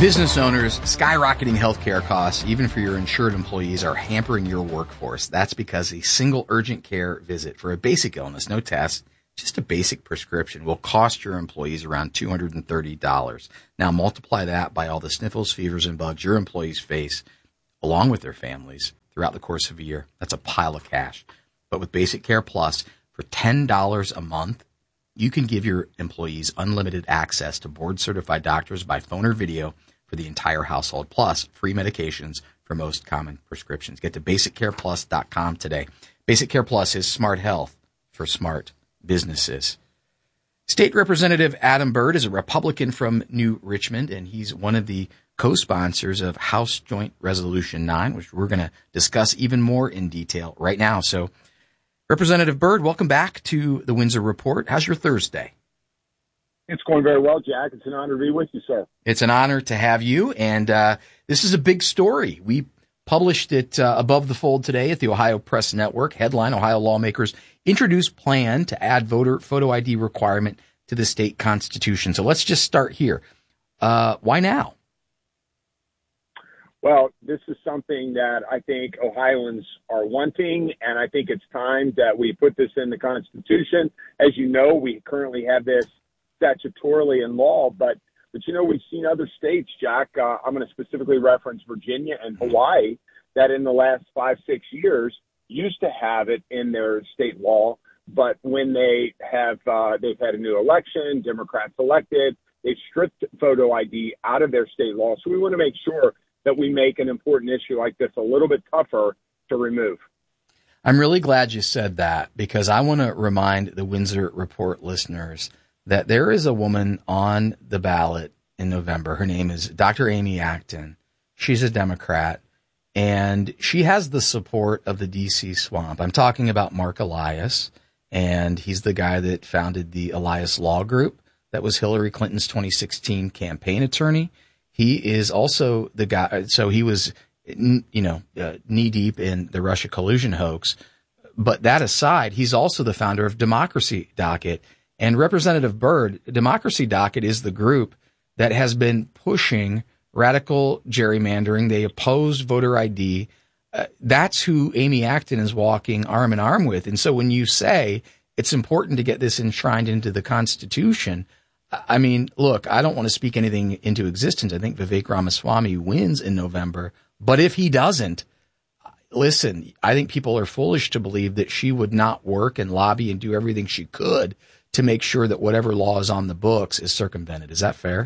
Business owners, skyrocketing healthcare costs, even for your insured employees, are hampering your workforce. That's because a single urgent care visit for a basic illness, no test, just a basic prescription, will cost your employees around $230. Now multiply that by all the sniffles, fevers, and bugs your employees face, along with their families, throughout the course of a year. That's a pile of cash. But with Basic Care Plus, for $10 a month, you can give your employees unlimited access to board-certified doctors by phone or video for the entire household, plus free medications for most common prescriptions. Get to BasicCarePlus.com today. Basic Care Plus is smart health for smart businesses. State Representative Adam Byrd is a Republican from New Richmond, and he's one of the co-sponsors of House Joint Resolution 9, which we're going to discuss even more in detail right now. So, Representative Byrd, welcome back to the Windsor Report. How's your Thursday? It's going very well, Jack. It's an honor to be with you, sir. It's an honor to have you, and this is a big story. We published it above the fold today at the Ohio Press Network. Headline: Ohio lawmakers introduce plan to add voter photo ID requirement to the state constitution. So let's just start here. Why now? Well, this is something that I think Ohioans are wanting, and I think it's time that we put this in the Constitution. As you know, we currently have this statutorily in law, but you know, we've seen other states, Jack. I'm going to specifically reference Virginia and Hawaii, that in the last 5-6 years used to have it in their state law, but when they have they've had a new election, Democrats elected, they've stripped photo ID out of their state law. So we want to make sure that we make an important issue like this a little bit tougher to remove. I'm really glad you said that, because I want to remind the Windsor Report listeners that there is a woman on the ballot in November. Her name is Dr. Amy Acton. She's a Democrat, and she has the support of the D.C. swamp. I'm talking about Mark Elias, and he's the guy that founded the Elias Law Group that was Hillary Clinton's 2016 campaign attorney. He is also the guy, so he was, knee-deep in the Russia collusion hoax. But that aside, he's also the founder of Democracy Docket. And Representative Byrd, Democracy Docket is the group that has been pushing radical gerrymandering. They oppose voter ID. That's who Amy Acton is walking arm in arm with. And so when you say it's important to get this enshrined into the Constitution, I mean, look, I don't want to speak anything into existence. I think Vivek Ramaswamy wins in November. But if he doesn't, listen, I think people are foolish to believe that she would not work and lobby and do everything she could to make sure that whatever law is on the books is circumvented. Is that fair?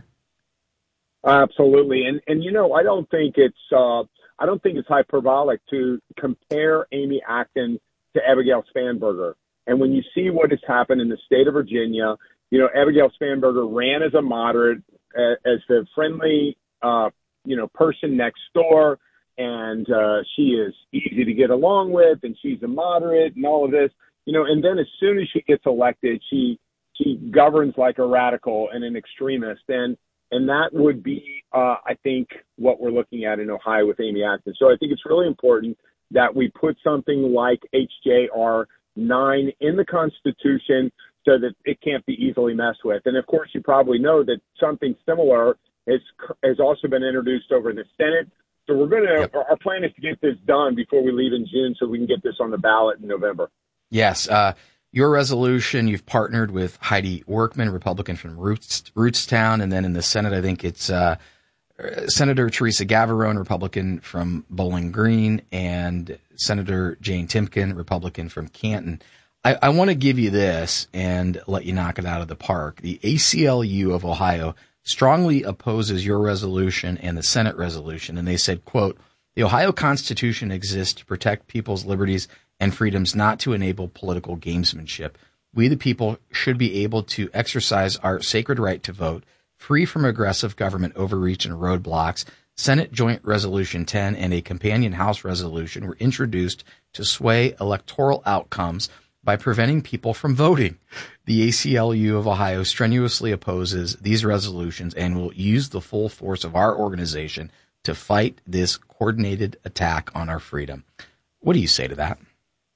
Absolutely. And you know, I don't think it's hyperbolic to compare Amy Acton to Abigail Spanberger. And when you see what has happened in the state of Virginia, you know, Abigail Spanberger ran as a moderate, as the friendly, person next door. And she is easy to get along with, and she's a moderate and all of this. You know, and then as soon as she gets elected, she governs like a radical and an extremist. And that would be, I think, what we're looking at in Ohio with Amy Acton. So I think it's really important that we put something like HJR 9 in the Constitution so that it can't be easily messed with. And, of course, you probably know that something similar has also been introduced over in the Senate. So we're going to our plan is to get this done before we leave in June so we can get this on the ballot in November. Yes. Your resolution, you've partnered with Heidi Workman, Republican from Rootstown, and then in the Senate, I think it's Senator Teresa Gavarone, Republican from Bowling Green, and Senator Jane Timken, Republican from Canton. I want to give you this and let you knock it out of the park. The ACLU of Ohio strongly opposes your resolution and the Senate resolution, and they said, quote, "The Ohio Constitution exists to protect people's liberties and freedoms, not to enable political gamesmanship. We, the people, should be able to exercise our sacred right to vote, free from aggressive government overreach and roadblocks. Senate Joint Resolution 10 and a companion House resolution were introduced to sway electoral outcomes by preventing people from voting. The ACLU of Ohio strenuously opposes these resolutions and will use the full force of our organization to fight this coordinated attack on our freedom." What do you say to that?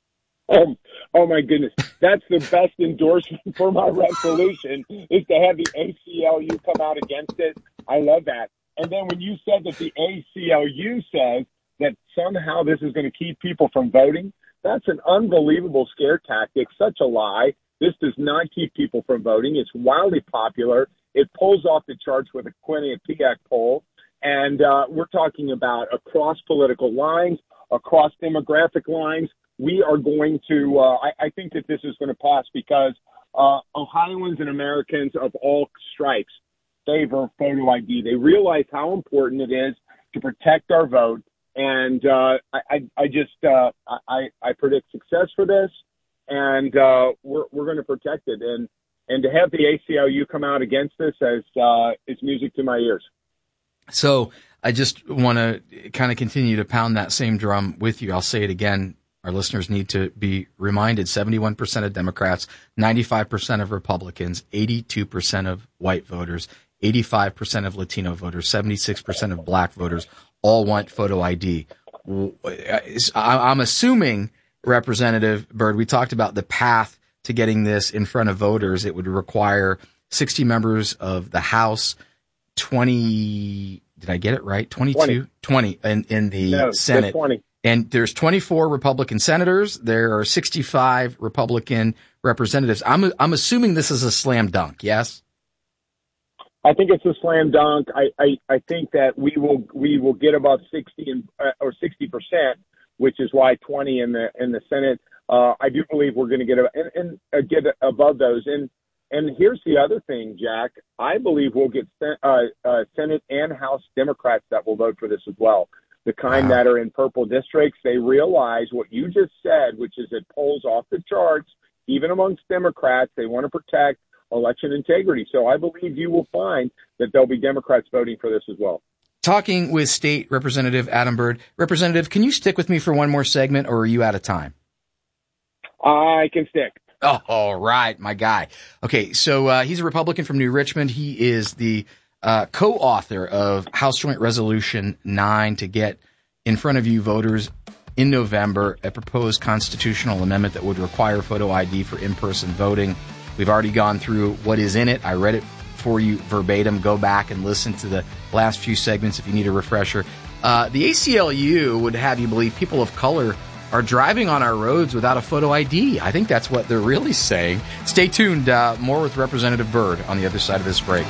Oh my goodness. That's the best endorsement for my resolution, is to have the ACLU come out against it. I love that. And then when you said that the ACLU says that somehow this is going to keep people from voting, that's an unbelievable scare tactic, such a lie. This does not keep people from voting. It's wildly popular. It pulls off the charts with a Quinnipiac poll. And we're talking about across political lines, across demographic lines. We are going to, I think that this is going to pass because Ohioans and Americans of all stripes favor photo ID. They realize how important it is to protect our vote. And I predict success for this, and we're going to protect it. And to have the ACLU come out against this is music to my ears. So I just want to kind of continue to pound that same drum with you. I'll say it again. Our listeners need to be reminded 71% of Democrats, 95% of Republicans, 82% of white voters, 85% of Latino voters, 76% of black voters all want photo ID. I'm assuming, Representative Byrd, we talked about the path to getting this in front of voters. It would require 60 members of the House, 20, did I get it right? 22? 20 in the Senate. 20. And there's 24 Republican senators. There are 65 Republican representatives. I'm assuming this is a slam dunk, yes? I think it's a slam dunk. I think that we will get about 60 or 60%, which is why 20 in the Senate. I do believe we're going to get above those. And here's the other thing, Jack. I believe we'll get Senate and House Democrats that will vote for this as well. The kind that are in purple districts. They realize what you just said, which is it polls off the charts, even amongst Democrats. They want to protect election integrity. So I believe you will find that there'll be Democrats voting for this as well. Talking with State Representative Adam Byrd. Representative, can you stick with me for one more segment, or are you out of time? I can stick. Oh, all right, my guy. Okay, so he's a Republican from New Richmond. He is the co-author of House Joint Resolution 9 to get in front of you voters in November a proposed constitutional amendment that would require photo ID for in-person voting. We've already gone through what is in it. I read it for you verbatim. Go back and listen to the last few segments if you need a refresher. The ACLU would have you believe people of color are driving on our roads without a photo ID. I think that's what they're really saying. Stay tuned. More with Representative Byrd on the other side of this break.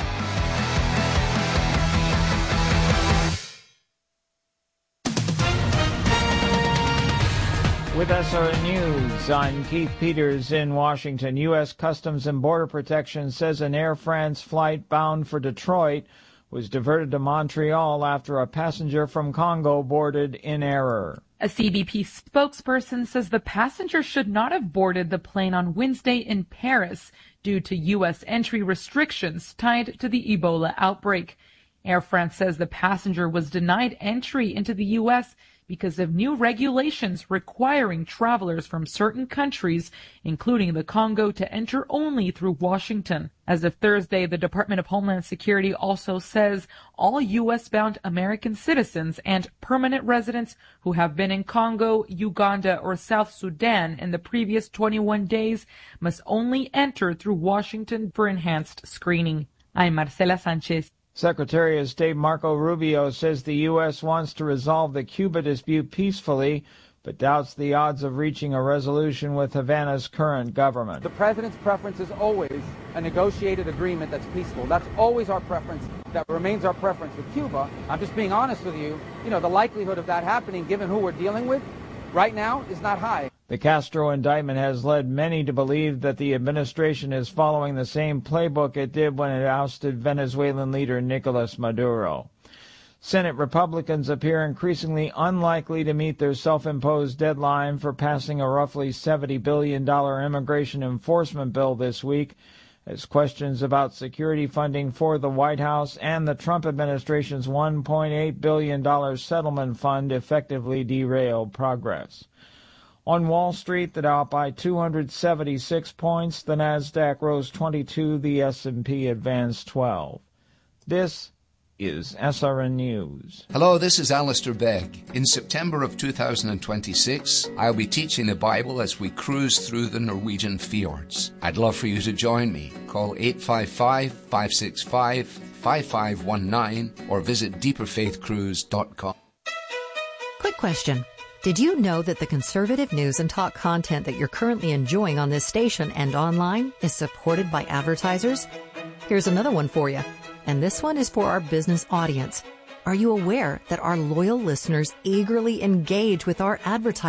With SRN News, I'm Keith Peters in Washington. U.S. Customs and Border Protection says an Air France flight bound for Detroit was diverted to Montreal after a passenger from Congo boarded in error. A CBP spokesperson says the passenger should not have boarded the plane on Wednesday in Paris due to U.S. entry restrictions tied to the Ebola outbreak. Air France says the passenger was denied entry into the U.S. because of new regulations requiring travelers from certain countries, including the Congo, to enter only through Washington. As of Thursday, the Department of Homeland Security also says all U.S.-bound American citizens and permanent residents who have been in Congo, Uganda, or South Sudan in the previous 21 days must only enter through Washington for enhanced screening. I'm Marcela Sanchez. Secretary of State Marco Rubio says the U.S. wants to resolve the Cuba dispute peacefully, but doubts the odds of reaching a resolution with Havana's current government. The president's preference is always a negotiated agreement that's peaceful. That's always our preference. That remains our preference with Cuba. I'm just being honest with you. You know, the likelihood of that happening, given who we're dealing with right now, is not high. The Castro indictment has led many to believe that the administration is following the same playbook it did when it ousted Venezuelan leader Nicolas Maduro. Senate Republicans appear increasingly unlikely to meet their self-imposed deadline for passing a roughly $70 billion immigration enforcement bill this week, as questions about security funding for the White House and the Trump administration's $1.8 billion settlement fund effectively derail progress. On Wall Street, the Dow up by 276 points, the Nasdaq rose 22, the S&P advanced 12. This is SRN News. Hello, this is Alistair Begg. In September of 2026, I'll be teaching the Bible as we cruise through the Norwegian fjords. I'd love for you to join me. Call 855-565 888-5519 or visit deeperfaithcruise.com. Quick question. Did you know that the conservative news and talk content that you're currently enjoying on this station and online is supported by advertisers? Here's another one for you, and this one is for our business audience. Are you aware that our loyal listeners eagerly engage with our advertisers